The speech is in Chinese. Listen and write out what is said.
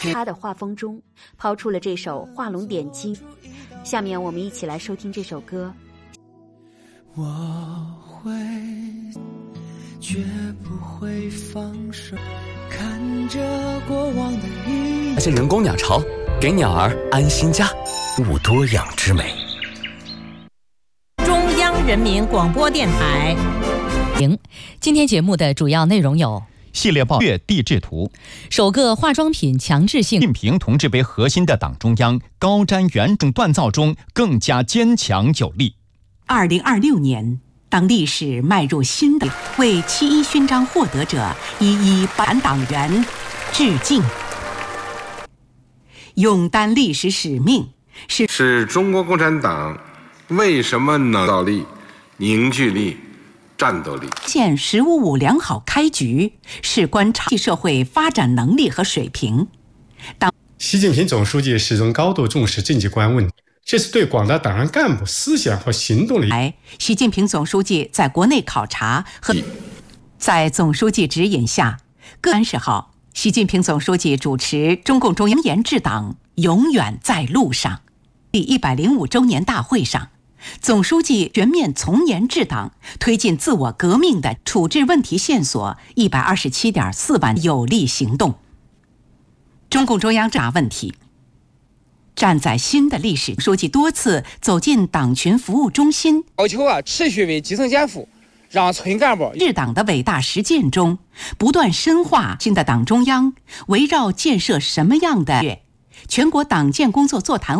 他的画风中抛出了这首画龙点睛。下面我们一起来收听这首歌。 我会绝不会放手，看着过往的发现人工鸟巢，给鸟儿安心家，勿多养之美。 中央人民广播电台。 今天节目的主要内容有： 系列报月地质图， 首个化妆品强制性， 习近平同志为核心的党中央高瞻远瞩锻造中更加坚强有力。 2026年，当历史迈入新的，为7·1勋章获得者一一颁党员致敬。勇担历史使命是中国共产党为什么能造力、凝聚力、战斗力。 现“十五五”良好开局，是观察社会发展能力和水平。 习近平总书记始终高度重视政绩观问题，这是对广大党员干部思想和行动的。 习近平总书记在国内考察和在总书记指引下，30号，习近平总书记主持中共中央研制党永远在路上第105周年大会上，总书记全面从严治党，推进自我革命的处置问题线索127.4万有力行动。中共中央查问题，站在新的历史，书记多次走进党群服务中心， 要求持续为基层减负，让村干部治党的伟大实践中，不断深化新的党中央围绕建设什么样的全国党建工作座谈